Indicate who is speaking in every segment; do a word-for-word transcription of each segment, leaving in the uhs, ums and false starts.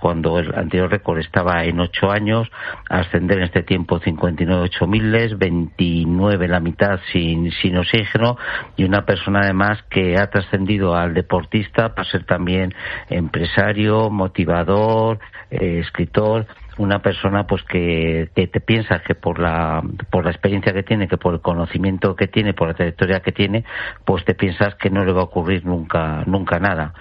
Speaker 1: cuando el anterior récord estaba en ocho años, ascender en este tiempo cincuenta y nueve ocho miles, veintinueve la mitad sin, sin oxígeno, y una persona además que ha trascendido al deportista para ser también empresario, motivador, eh, escritor, una persona pues que, que te piensas que por la por la experiencia que tiene, que por el conocimiento que tiene, por la trayectoria que tiene, pues te piensas que no le va a ocurrir nunca nunca nada.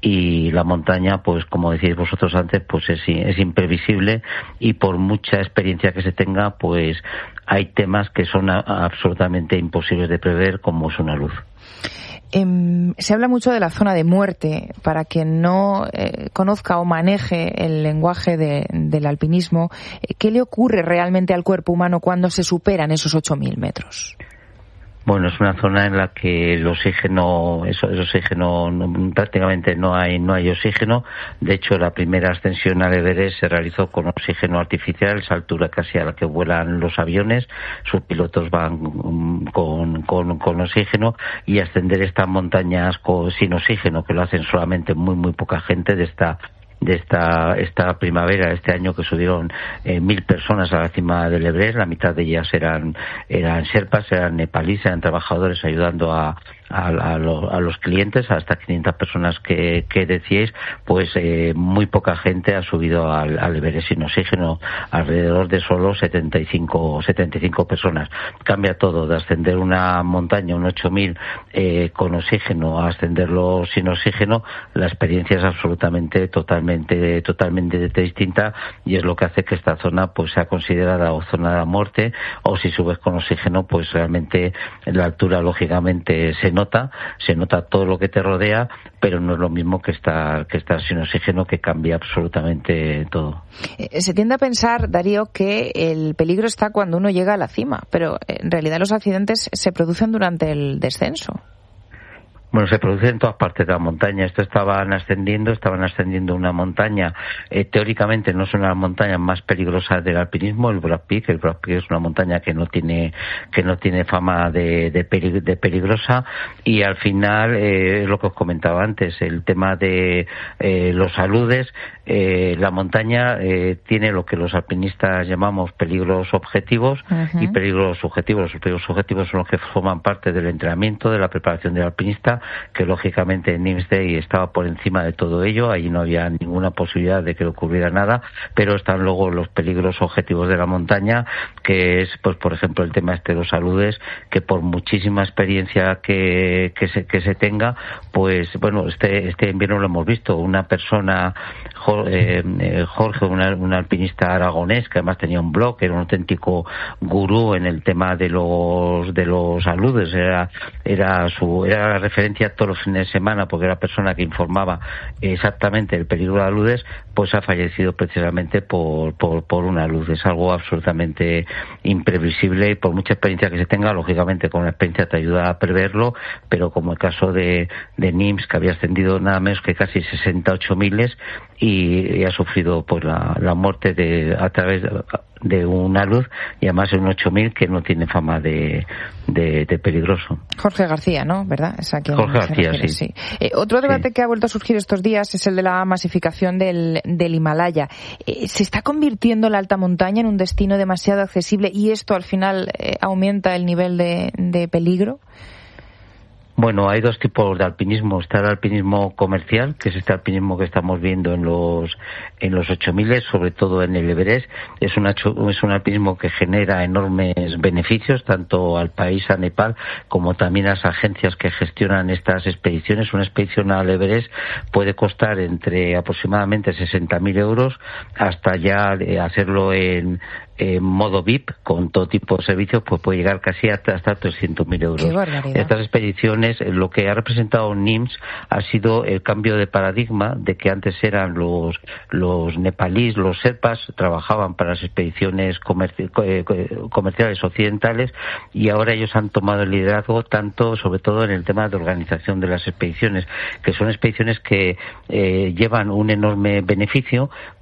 Speaker 1: Y la montaña, pues como decíais vosotros antes, pues es, es imprevisible, y por mucha experiencia que se tenga, pues hay temas que son a, absolutamente imposibles de prever, como es una luz.
Speaker 2: Eh, se habla mucho de la zona de muerte. Para quien no eh, conozca o maneje el lenguaje de, del alpinismo, ¿qué le ocurre realmente al cuerpo humano cuando se superan esos ocho mil metros?
Speaker 1: Bueno, es una zona en la que el oxígeno, eso, el oxígeno no, prácticamente no hay, no hay oxígeno. De hecho, la primera ascensión al Everest se realizó con oxígeno artificial, esa altura casi a la que vuelan los aviones. Sus pilotos van con, con, con oxígeno, y ascender estas montañas con, sin oxígeno, que lo hacen solamente muy, muy poca gente de esta de esta esta primavera, este año, que subieron eh, mil personas a la cima del Everest. La mitad de ellas eran eran sherpas, eran nepalíes, eran trabajadores ayudando a A, a, lo, a los clientes, a estas quinientas personas que, que decíais, pues eh, muy poca gente ha subido al, al Everest sin oxígeno, alrededor de solo setenta y cinco personas. Cambia todo, de ascender una montaña, un ocho mil eh, con oxígeno, a ascenderlo sin oxígeno. La experiencia es absolutamente, totalmente, totalmente distinta, y es lo que hace que esta zona pues sea considerada o zona de la muerte, o si subes con oxígeno, pues realmente la altura lógicamente se nota, se nota todo lo que te rodea, pero no es lo mismo que estar, que estar sin oxígeno, que cambia absolutamente todo.
Speaker 2: Se tiende a pensar, Darío, que el peligro está cuando uno llega a la cima, pero en realidad los accidentes se producen durante el descenso.
Speaker 1: Bueno, se produce en todas partes de la montaña. Esto estaban ascendiendo, estaban ascendiendo una montaña, eh, teóricamente no es una de las montañas más peligrosas del alpinismo, el Broad Peak. El Broad Peak es una montaña que no tiene, que no tiene fama de, de, pelig- de peligrosa, y al final, eh, es lo que os comentaba antes, el tema de eh, los aludes. Eh, la montaña eh, tiene lo que los alpinistas llamamos peligros objetivos uh-huh. y peligros subjetivos. Los peligros subjetivos son los que forman parte del entrenamiento, de la preparación del alpinista, que lógicamente en Nymphs Day estaba por encima de todo ello. Allí no había ninguna posibilidad de que ocurriera nada, pero están luego los peligros objetivos de la montaña, que es, pues por ejemplo, el tema este de los aludes, que por muchísima experiencia que, que se que se tenga, pues bueno, este este invierno lo hemos visto. Una persona, Jorge, un, un alpinista aragonés, que además tenía un blog, era un auténtico gurú en el tema de los de los aludes, era era su era la referencia todos los fines de semana, porque era la persona que informaba exactamente el peligro de aludes. Pues ha fallecido precisamente por por por una alud. Es algo absolutamente imprevisible, y por mucha experiencia que se tenga, lógicamente con la experiencia te ayuda a preverlo, pero como el caso de de Nymphs, que había ascendido nada menos que casi sesenta y ocho miles, y, y ha sufrido pues la, la muerte de a través de, de una luz, y además en un ocho mil que no tiene fama de, de, de peligroso.
Speaker 2: Jorge García, ¿no? ¿Verdad? Es a quien
Speaker 1: Jorge García, refiere,
Speaker 2: sí. sí. Eh, otro debate sí. que ha vuelto a surgir estos días es el de la masificación del, del Himalaya. Eh, ¿Se está convirtiendo la alta montaña en un destino demasiado accesible, y esto al final eh, aumenta el nivel de, de peligro?
Speaker 1: Bueno, hay dos tipos de alpinismo. Está el alpinismo comercial, que es este alpinismo que estamos viendo en los en los ocho mil, sobre todo en el Everest. Es, una, es un alpinismo que genera enormes beneficios, tanto al país, a Nepal, como también a las agencias que gestionan estas expediciones. Una expedición al Everest puede costar entre aproximadamente sesenta mil euros hasta ya hacerlo en en modo V I P, con todo tipo de servicios, pues puede llegar casi hasta, hasta trescientos mil euros.
Speaker 2: ¡Qué barbaridad!
Speaker 1: Estas expediciones, lo que ha representado Nymphs ha sido el cambio de paradigma, de que antes eran los los nepalíes, los sherpas, trabajaban para las expediciones comerci- comerciales occidentales, y ahora ellos han tomado el liderazgo, tanto, sobre todo en el tema de organización de las expediciones, que son expediciones que eh, llevan un enorme beneficio,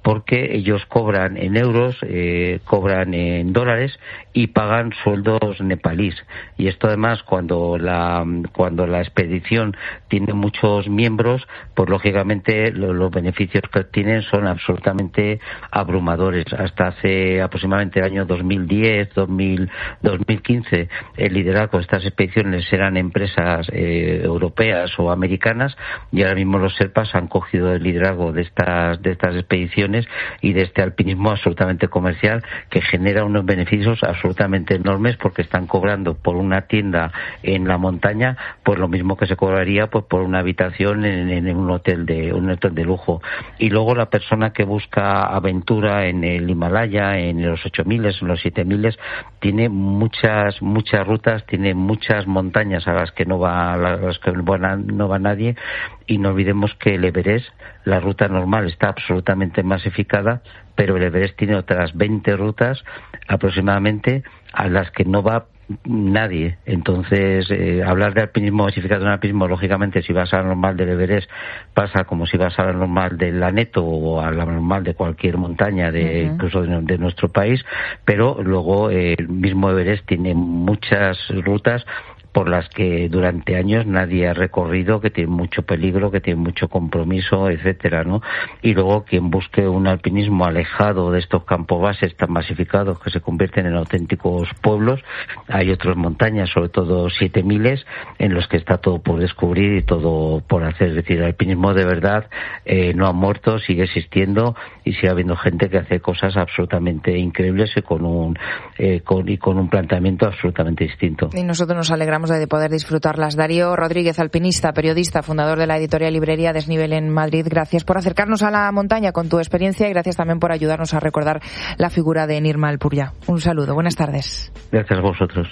Speaker 1: porque ellos cobran en euros, eh, cobran en dólares y pagan sueldos nepalíes. Y esto además cuando la cuando la expedición tiene muchos miembros, pues lógicamente lo, los beneficios que tienen son absolutamente abrumadores. Hasta hace aproximadamente el año dos mil diez, dos mil, dos mil quince, el liderazgo de estas expediciones eran empresas eh, europeas o americanas, y ahora mismo los Sherpas han cogido el liderazgo de estas de estas expediciones y de este alpinismo absolutamente comercial, que genera unos beneficios absolutamente enormes, porque están cobrando por una tienda en la montaña pues lo mismo que se cobraría pues por una habitación en, en un hotel de un hotel de lujo. Y luego la persona que busca aventura en el Himalaya, en los ocho mil, en los siete mil, tiene muchas muchas rutas, tiene muchas montañas a las que no va a las que no va nadie. Y no olvidemos que el Everest, la ruta normal, está absolutamente masificada, pero el Everest tiene otras veinte rutas aproximadamente a las que no va nadie. Entonces, eh, hablar de alpinismo masificado en alpinismo, lógicamente, si vas a la normal del Everest, pasa como si vas a la normal del Aneto o a la normal de cualquier montaña, de uh-huh. incluso de, de nuestro país, pero luego eh, el mismo Everest tiene muchas rutas por las que durante años nadie ha recorrido, que tiene mucho peligro, que tiene mucho compromiso, etcétera, ¿no? Y luego quien busque un alpinismo alejado de estos campos bases tan masificados que se convierten en auténticos pueblos, hay otras montañas, sobre todo siete miles, en los que está todo por descubrir y todo por hacer. Es decir, el alpinismo de verdad eh, no ha muerto, sigue existiendo y sigue habiendo gente que hace cosas absolutamente increíbles y con un eh, con, y con un planteamiento absolutamente distinto.
Speaker 2: Y nosotros nos alegramos de poder disfrutarlas. Darío Rodríguez, alpinista, periodista, fundador de la editorial Librería Desnivel en Madrid, gracias por acercarnos a la montaña con tu experiencia y gracias también por ayudarnos a recordar la figura de Nirma Alpurya. Un saludo, buenas tardes.
Speaker 1: Gracias a vosotros.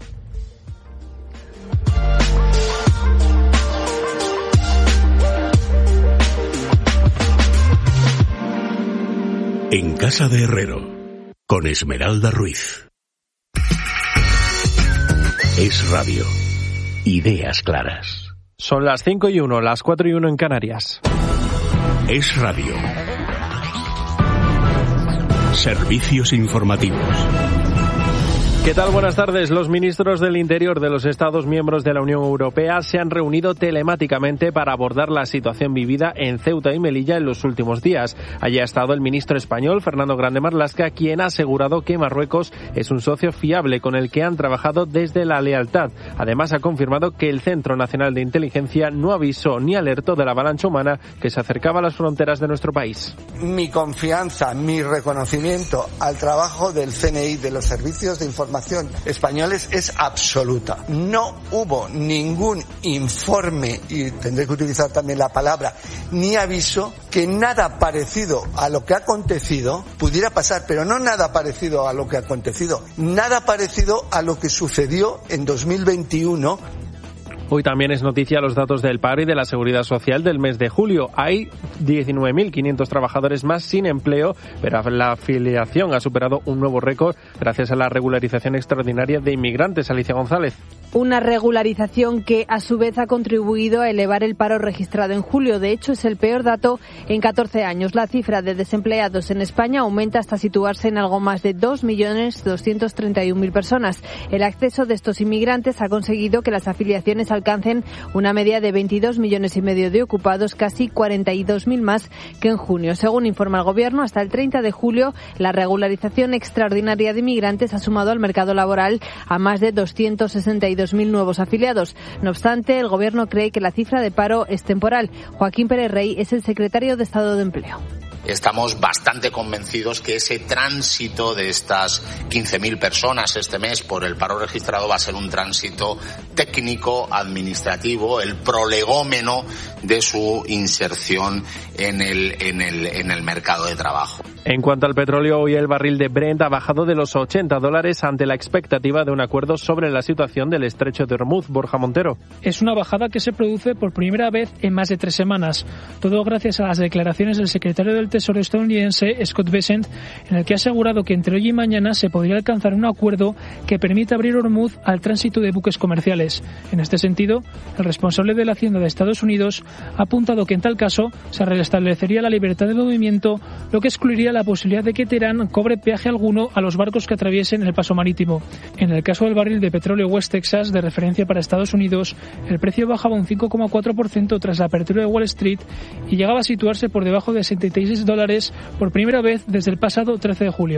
Speaker 3: En Casa de Herrero, con Esmeralda Ruiz. Es Radio. Ideas claras.
Speaker 4: Son las cinco y uno, las cuatro y uno en Canarias.
Speaker 3: Es Radio. Servicios informativos.
Speaker 4: ¿Qué tal? Buenas tardes. Los ministros del Interior de los Estados miembros de la Unión Europea se han reunido telemáticamente para abordar la situación vivida en Ceuta y Melilla en los últimos días. Allí ha estado el ministro español, Fernando Grande Marlaska, quien ha asegurado que Marruecos es un socio fiable con el que han trabajado desde la lealtad. Además, ha confirmado que el Centro Nacional de Inteligencia no avisó ni alertó de la avalancha humana que se acercaba a las fronteras de nuestro país.
Speaker 5: Mi confianza, mi reconocimiento al trabajo del C N I, de los servicios de información españoles, es absoluta. No hubo ningún informe, y tendré que utilizar también la palabra, ni aviso, que nada parecido a lo que ha acontecido pudiera pasar, pero no nada parecido a lo que ha acontecido, nada parecido a lo que sucedió en dos mil veintiuno.
Speaker 4: Hoy también es noticia los datos del paro y de la seguridad social del mes de julio. Hay diecinueve mil quinientos trabajadores más sin empleo, pero la afiliación ha superado un nuevo récord gracias a la regularización extraordinaria de inmigrantes. Alicia González.
Speaker 6: Una regularización que a su vez ha contribuido a elevar el paro registrado en julio. De hecho, es el peor dato en catorce años. La cifra de desempleados en España aumenta hasta situarse en algo más de dos millones doscientos treinta y un mil personas. El acceso de estos inmigrantes ha conseguido que las afiliaciones alcancen una media de veintidós millones y medio de ocupados, casi cuarenta y dos mil más que en junio. Según informa el Gobierno, hasta el treinta de julio, la regularización extraordinaria de inmigrantes ha sumado al mercado laboral a más de doscientos sesenta y dos mil nuevos afiliados. No obstante, el Gobierno cree que la cifra de paro es temporal. Joaquín Pérez Rey es el secretario de Estado de Empleo.
Speaker 7: Estamos bastante convencidos que ese tránsito de estas quince mil personas este mes por el paro registrado va a ser un tránsito técnico, administrativo, el prolegómeno de su inserción en el, en el, en el mercado de trabajo.
Speaker 4: En cuanto al petróleo, hoy el barril de Brent ha bajado de los ochenta dólares ante la expectativa de un acuerdo sobre la situación del estrecho de Hormuz. Borja Montero.
Speaker 8: Es una bajada que se produce por primera vez en más de tres semanas. Todo gracias a las declaraciones del secretario del Tesoro estadounidense, Scott Bessent, en el que ha asegurado que entre hoy y mañana se podría alcanzar un acuerdo que permita abrir Hormuz al tránsito de buques comerciales. En este sentido, el responsable de la Hacienda de Estados Unidos ha apuntado que en tal caso se restablecería la libertad de movimiento, lo que excluiría la posibilidad de que Teherán cobre peaje alguno a los barcos que atraviesen el paso marítimo. En el caso del barril de petróleo West Texas, de referencia para Estados Unidos, el precio bajaba un cinco coma cuatro por ciento tras la apertura de Wall Street y llegaba a situarse por debajo de setenta y seis dólares por primera vez desde el pasado trece de julio.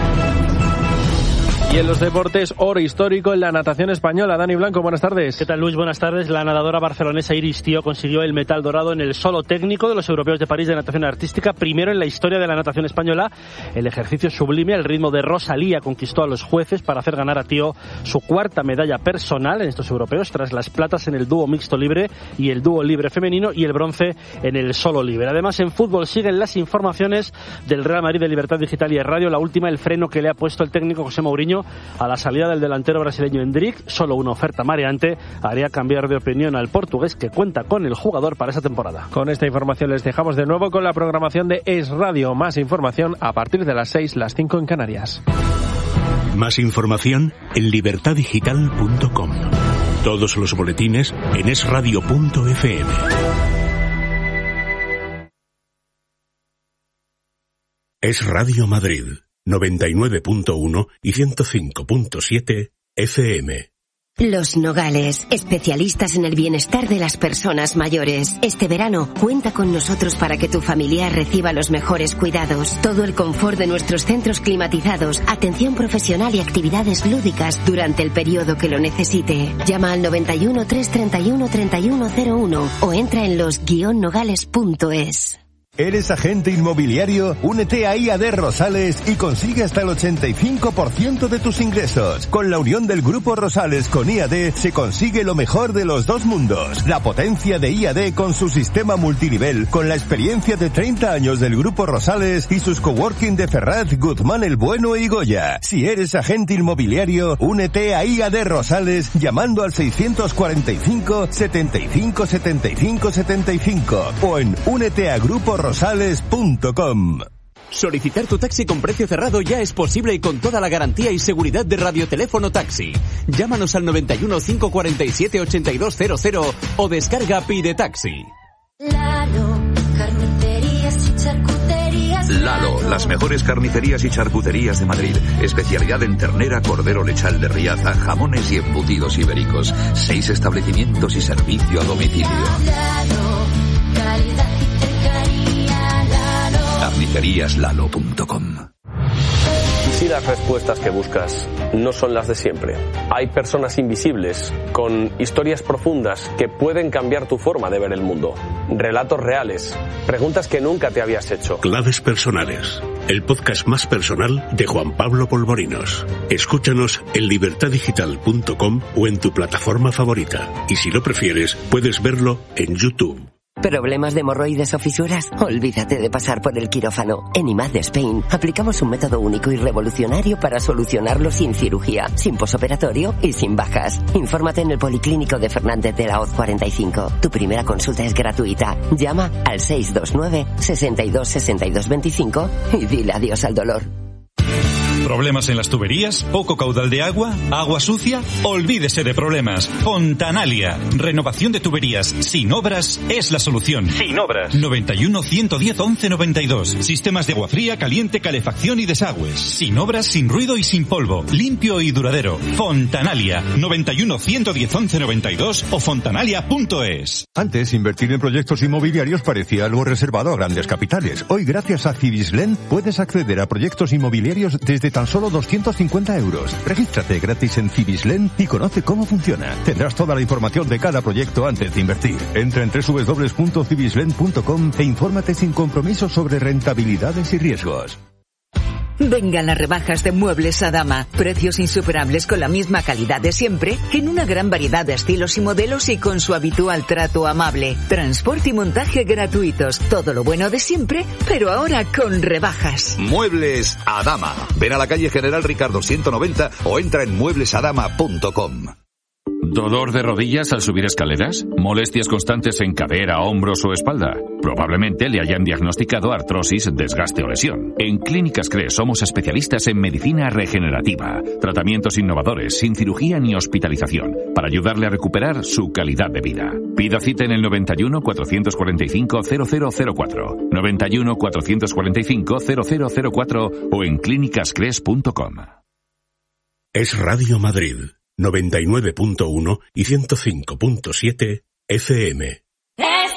Speaker 4: Y en los deportes, oro histórico en la natación española. Dani Blanco, buenas tardes.
Speaker 9: ¿Qué tal, Luis? Buenas tardes. La nadadora barcelonesa Iris Tío consiguió el metal dorado en el solo técnico de los europeos de París de natación artística, primero en la historia de la natación española. El ejercicio sublime al ritmo de Rosalía conquistó a los jueces para hacer ganar a Tío su cuarta medalla personal en estos europeos, tras las platas en el dúo mixto libre y el dúo libre femenino y el bronce en el solo libre. Además, en fútbol siguen las informaciones del Real Madrid de Libertad Digital y Radio. La última, el freno que le ha puesto el técnico José Mourinho a la salida del delantero brasileño Endrick. Solo una oferta mareante haría cambiar de opinión al portugués, que cuenta con el jugador para esa temporada.
Speaker 4: Con esta información les dejamos de nuevo con la programación de Es Radio. Más información a partir de las seis, las cinco en Canarias.
Speaker 3: Más información en libertad digital punto com. Todos los boletines en es radio punto efe eme. Es Radio Madrid. noventa y nueve punto uno y ciento cinco punto siete efe eme.
Speaker 10: Los Nogales, especialistas en el bienestar de las personas mayores. Este verano, cuenta con nosotros para que tu familiar reciba los mejores cuidados. Todo el confort de nuestros centros climatizados, atención profesional y actividades lúdicas durante el periodo que lo necesite. Llama al noventa y uno, trescientos treinta y uno, treinta y uno cero uno o entra en los guion nogales punto es.
Speaker 11: ¿Eres agente inmobiliario? Únete a I A D Rosales y consigue hasta el ochenta y cinco por ciento de tus ingresos. Con la unión del Grupo Rosales con I A D se consigue lo mejor de los dos mundos. La potencia de I A D con su sistema multinivel, con la experiencia de treinta años del Grupo Rosales y sus coworking de Ferraz, Guzmán el Bueno y Goya. Si eres agente inmobiliario, únete a I A D Rosales llamando al seiscientos cuarenta y cinco, setenta y cinco, setenta y cinco, setenta y cinco o en únete a grupo rosales punto com.
Speaker 12: Solicitar tu taxi con precio cerrado ya es posible y con toda la garantía y seguridad de Radioteléfono Taxi. Llámanos al noventa y uno, cinco cuarenta y siete, ochenta y dos cero cero o descarga Pide Taxi.
Speaker 13: Lalo, carnicerías y charcuterías.
Speaker 14: Lalo, las mejores carnicerías y charcuterías de Madrid. Especialidad en ternera, cordero lechal de Riaza, jamones y embutidos ibéricos. Seis establecimientos y servicio a domicilio.
Speaker 13: Lalo, calidad y cercanía. Lalo.
Speaker 14: carnicerías lalo punto com.
Speaker 15: Si las respuestas que buscas no son las de siempre, hay personas invisibles con historias profundas que pueden cambiar tu forma de ver el mundo. Relatos reales, preguntas que nunca te habías hecho.
Speaker 3: Claves personales, el podcast más personal de Juan Pablo Polvorinos. Escúchanos en libertad digital punto com o en tu plataforma favorita. Y si lo prefieres, puedes verlo en YouTube.
Speaker 10: ¿Problemas de hemorroides o fisuras? Olvídate de pasar por el quirófano. En I M A D Spain aplicamos un método único y revolucionario para solucionarlo sin cirugía, sin posoperatorio y sin bajas. Infórmate en el Policlínico de Fernández de la Hoz cuarenta y cinco. Tu primera consulta es gratuita. Llama al seis dos nueve, sesenta y dos, sesenta y dos veinticinco y dile adiós al dolor.
Speaker 16: ¿Problemas en las tuberías? ¿Poco caudal de agua? ¿Agua sucia? Olvídese de problemas. Fontanalia. Renovación de tuberías sin obras es la solución. Sin obras. noventa y uno, ciento diez, once noventa y dos. Sistemas de agua fría, caliente, calefacción y desagües. Sin obras, sin ruido y sin polvo. Limpio y duradero. Fontanalia. noventa y uno, ciento diez, once noventa y dos o fontanalia punto es.
Speaker 11: Antes, invertir en proyectos inmobiliarios parecía algo reservado a grandes capitales. Hoy, gracias a Cibislen, puedes acceder a proyectos inmobiliarios desde tan solo doscientos cincuenta euros. Regístrate gratis en Cibislen y conoce cómo funciona. Tendrás toda la información de cada proyecto antes de invertir. Entra en doble u doble u doble u punto cibislen punto com e infórmate sin compromiso sobre rentabilidades y riesgos.
Speaker 17: Vengan las rebajas de Muebles Adama. Precios insuperables con la misma calidad de siempre, en una gran variedad de estilos y modelos y con su habitual trato amable. Transporte y montaje gratuitos. Todo lo bueno de siempre, pero ahora con rebajas.
Speaker 14: Muebles Adama. Ven a la calle General Ricardo ciento noventa o entra en muebles adama punto com.
Speaker 18: ¿Dolor de rodillas al subir escaleras? ¿Molestias constantes en cadera, hombros o espalda? Probablemente le hayan diagnosticado artrosis, desgaste o lesión. En Clínicas Cres somos especialistas en medicina regenerativa, tratamientos innovadores, sin cirugía ni hospitalización, para ayudarle a recuperar su calidad de vida. Pida cita en el noventa y uno, cuatrocientos cuarenta y cinco, cero cero cero cuatro, noventa y uno, cuatrocientos cuarenta y cinco, cero cero cero cuatro o en clínicas cres punto com.
Speaker 3: Es Radio Madrid, noventa y nueve punto uno y ciento cinco punto siete F M.